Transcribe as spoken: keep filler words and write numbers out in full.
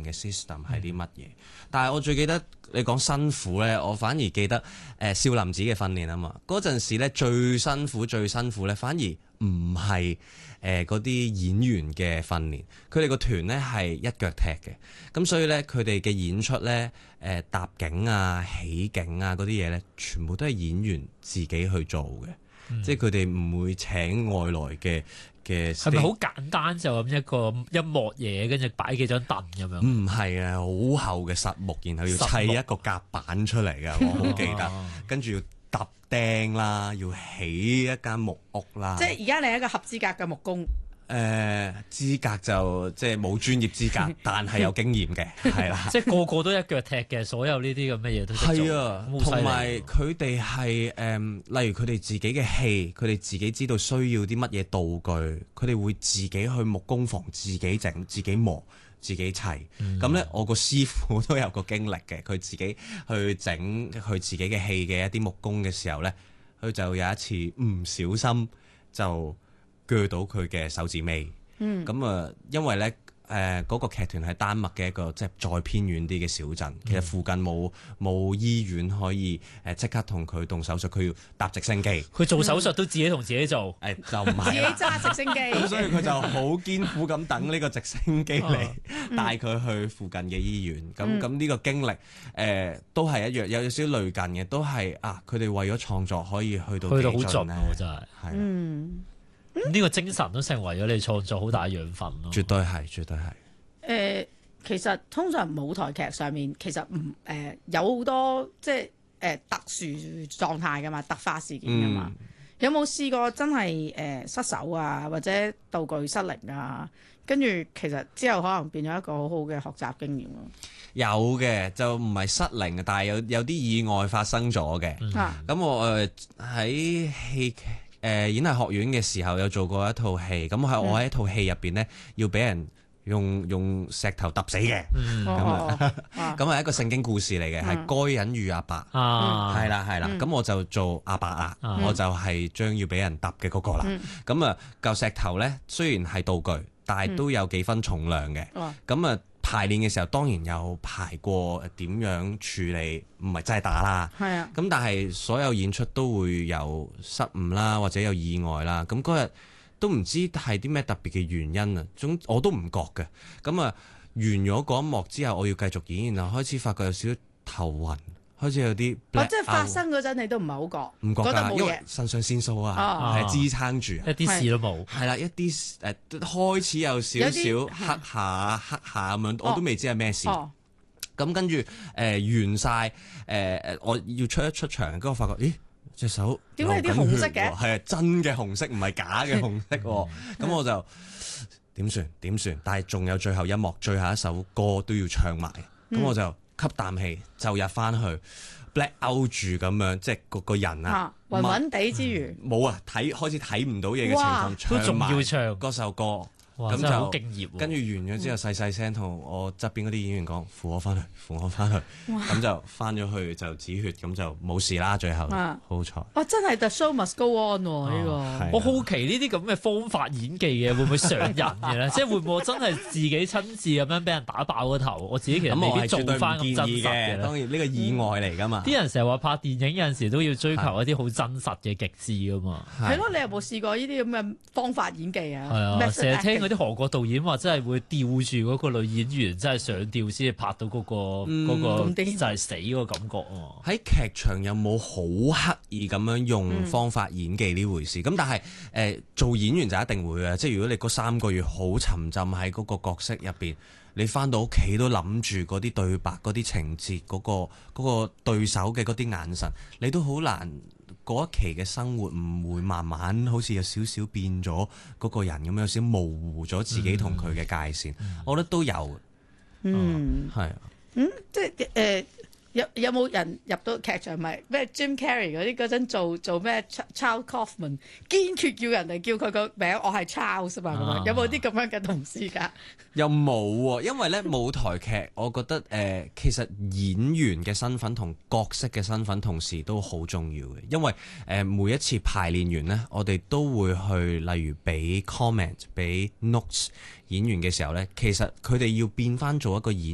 嘅 system 係啲乜嘢。嗯、但係我最記得你講辛苦咧，我反而記得誒、呃、少林寺嘅訓練啊嘛。嗰陣時咧最辛苦最辛苦咧，反而唔係誒嗰啲演員嘅訓練，佢哋個團咧係一腳踢嘅，咁所以咧佢哋嘅演出咧誒、呃、搭景啊、起景啊嗰啲嘢咧，全部都係演員自己去做嘅，嗯、即係佢哋唔會請外來嘅嘅。 係咪好簡單就咁一個一幕嘢，跟住擺幾張凳咁樣？ 唔係啊，好厚嘅實木，然後要砌一個夾板出嚟㗎，我好記得，跟住要揼釘啦，要起一間木屋啦。 即係而家你係一個合資格嘅木工。誒、 呃，資格就即係冇專業資格，但係有經驗嘅，係啦。 即係個個都一腳踢嘅，所有呢啲咁嘅嘢都識做。 係啊，同埋佢哋係誒，例如佢哋自己嘅戲，佢哋自己知道需要啲乜嘢道具，佢哋會自己去木工房自己整、自己磨、自己砌。咁咧、嗯，我個師傅都有個經歷嘅，佢自己去整佢自己嘅戲嘅一啲木工嘅時候咧，佢就有一次唔小心就鋸到佢嘅手指尾，咁啊、嗯，因為咧誒嗰個劇團係丹麥嘅一個即係再偏遠啲嘅小鎮，嗯、其實附近冇冇醫院可以誒即刻同佢動手術，佢要搭直升機。佢做手術都自己同自己做，誒、 嗯、就唔係自己揸直升機， 咁所以佢就好艱苦咁等呢個直升機嚟帶佢去附近嘅醫院。咁咁呢個經歷誒、呃、都係一樣，有少少類近嘅，都係啊佢哋為咗創作可以去到去到好盡喎，真係係。 嗯呢個精神都成為咗你創作好大養分咯。 絕對係，絕對係。誒、 呃，其實通常舞台劇上面其實唔誒、呃、有好多即係誒、呃、特殊狀態噶嘛，突發事件噶嘛。嗯、有冇試過真係誒、呃、失手啊，或者道具失靈啊？跟住其實之後可能變咗一個好好嘅學習經驗咯。 有嘅就唔係失靈，但係有有啲意外發生咗嘅。咁、嗯、我誒喺戲劇。誒、呃、演藝學院嘅時候有做過一套戲，咁係我喺一套戲入邊呢，要俾人用用石頭揼死嘅，咁啊，咁係一個聖經故事嚟嘅，係、嗯、該隱與亞伯，係啦係啦，咁、嗯、我就做亞伯啦，嗯、我就係將要俾人揼嘅嗰個啦，咁啊嚿石頭呢，雖然係道具，但係都有幾分重量嘅，咁啊、嗯。排練嘅時候當然有排過點樣處理，唔係真係打啦。係啊，咁但係所有演出都會有失誤啦，或者有意外啦。咁嗰日都唔知係啲咩特別嘅原因啊，總我都唔覺嘅。咁啊完咗嗰一幕之後，我要繼續演，然後開始發覺有少少頭暈。開始有啲， 哦，即係發生嗰陣你都唔係好覺， 唔覺㗎， 因為腎上腺素啊，係支撐住， 一啲事都冇，係啦，一啲誒開始有少少黑下黑下咁樣，我都未知係咩事。咁跟住誒完晒誒誒，我要出一出場，跟住我發覺，咦，隻手點解有啲紅色嘅？ 係真嘅紅色，唔係假嘅紅色。咁我就點算點算？但係仲有最後一幕，最後一首歌都要唱埋，咁我就。吸啖氣就入翻去 black out 住咁樣，即係個個人啊， 暈暈地之餘， 冇啊，睇開始睇唔到嘢嘅情況，唱都仲要唱嗰首歌，咁就好敬業。跟住完咗之後，細細聲同我側邊嗰啲演員講：扶我翻去，扶我翻去。咁就翻咗去就止血，咁就冇事啦。最後好彩。 哇！真係 The show must go on 呢個。 我好奇呢啲咁嘅方法演技嘅會唔會上人嘅咧？即係會唔會真係自己親自咁樣俾人打爆個頭？我自己其實未必做翻咁真實嘅。 當然呢個意外嚟㗎嘛。 啲人成日話拍電影有陣時都要追求一啲好真實嘅極致㗎嘛。 係咯，你有冇試過呢啲咁嘅方法演技啊？ 係啊，成日聽嗰啲韓國導演話真係會吊住嗰個女演員，真係上吊先至拍到嗰、嗰個嗰、嗯、個就係死嗰個感覺啊！ 喺劇場有冇好刻意咁樣用方法演技呢回事？咁、嗯、但係誒、呃、做演員就一定會嘅，即係如果你嗰三個月好沉浸喺嗰個角色入邊，你翻到屋企都諗住嗰啲對白、嗰啲情節、嗰、嗰個嗰、嗰個對手嘅嗰啲眼神，你都好難。嗰一期嘅生活唔會慢慢好似有少少變咗嗰個人咁樣，有少少模糊咗自己同佢嘅界線，嗯、我覺得都有。 嗯， 係、啊。 嗯，即係誒。呃有有冇人入到劇場咪咩 Jim Carrey 嗰啲嗰陣做做咩 Charles Kaufman 堅決叫人哋叫佢個名，我係 Charles 嘛咁樣，有冇啲咁樣嘅同事㗎？又冇喎，因為咧舞台劇，我覺得誒、呃、其實演員嘅身份同角色嘅身份同時都好重要嘅，因為誒、呃、每一次排練完咧，我哋都會去例如俾 comment 俾 notes 演員嘅時候咧，其實佢哋要變翻做一個演